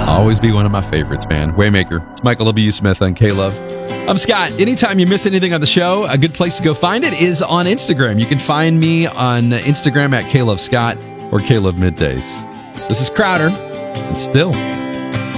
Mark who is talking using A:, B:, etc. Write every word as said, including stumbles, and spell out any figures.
A: always be one of my favorites, man. Waymaker. It's Michael W. Smith on K-Love. I'm Scott. Anytime you miss anything on the show, a good place to go find it is on Instagram. You can find me on Instagram at K-Love Scott or K-Love Middays. This is Crowder, and still...